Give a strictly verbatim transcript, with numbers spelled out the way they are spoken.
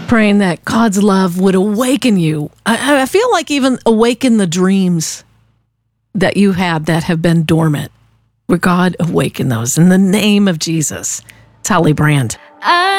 praying that God's love would awaken you. I, I feel like even awaken the dreams that you had that have been dormant. Where God awaken those in the name of Jesus. It's Holly Brand. I